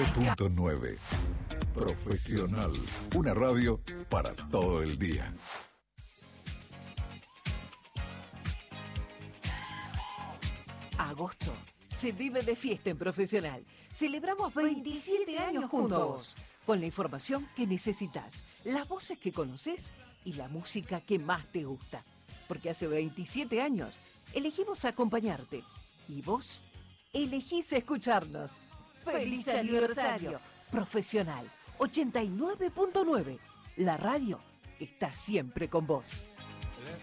89.9. Profesional. Una radio para todo el día. Agosto se vive de fiesta en Profesional. Celebramos 27 años juntos, con la información que necesitas, las voces que conoces y la música que más te gusta. Porque hace 27 años elegimos acompañarte y vos elegís escucharnos. ¡Feliz aniversario! Profesional 89.9. La radio está siempre con vos.